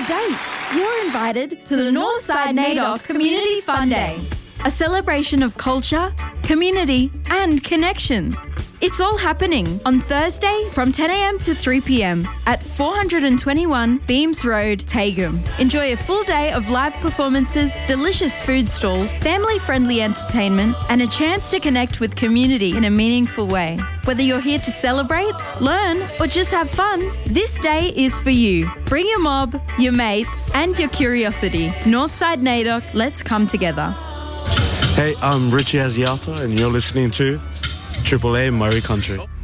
date. You're invited to the Northside NAIDOC Community Fun Day, a celebration of culture, community and connection. It's all happening on Thursday from 10 a.m. to 3 p.m. at 421 Beams Road, Tagum. Enjoy a full day of live performances, delicious food stalls, family-friendly entertainment, and a chance to connect with community in a meaningful way. Whether you're here to celebrate, learn, or just have fun, this day is for you. Bring your mob, your mates, and your curiosity. Northside NAIDOC, let's come together. Hey, I'm Richie Asiata, and you're listening to Triple A Murray Country.